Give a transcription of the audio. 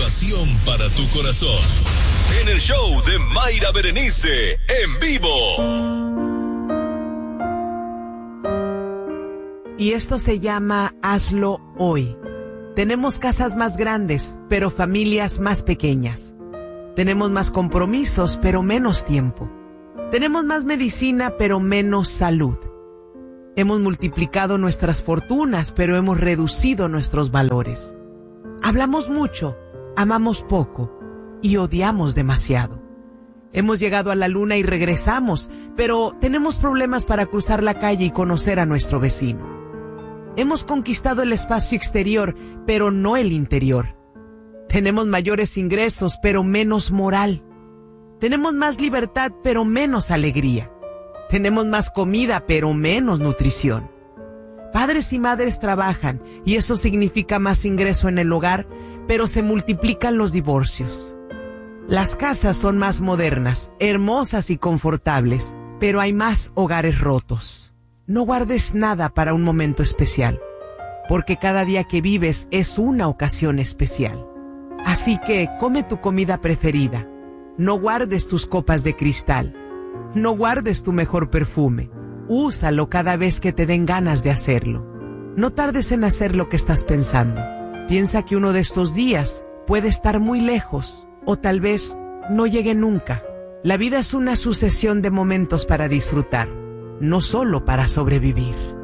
motivación para tu corazón. En el show de Mayra Berenice, en vivo. Y esto se llama Hazlo Hoy. Tenemos casas más grandes, pero familias más pequeñas. Tenemos más compromisos, pero menos tiempo. Tenemos más medicina, pero menos salud. Hemos multiplicado nuestras fortunas, pero hemos reducido nuestros valores. Hablamos mucho, amamos poco y odiamos demasiado. Hemos llegado a la luna y regresamos, pero tenemos problemas para cruzar la calle y conocer a nuestro vecino. Hemos conquistado el espacio exterior, pero no el interior. Tenemos mayores ingresos, pero menos moral. Tenemos más libertad, pero menos alegría. Tenemos más comida, pero menos nutrición. Padres y madres trabajan, y eso significa más ingreso en el hogar, pero se multiplican los divorcios. Las casas son más modernas, hermosas y confortables, pero hay más hogares rotos. No guardes nada para un momento especial, porque cada día que vives es una ocasión especial. Así que come tu comida preferida. No guardes tus copas de cristal. No guardes tu mejor perfume. Úsalo cada vez que te den ganas de hacerlo. No tardes en hacer lo que estás pensando. Piensa que uno de estos días puede estar muy lejos, o tal vez no llegue nunca. La vida es una sucesión de momentos para disfrutar, no solo para sobrevivir.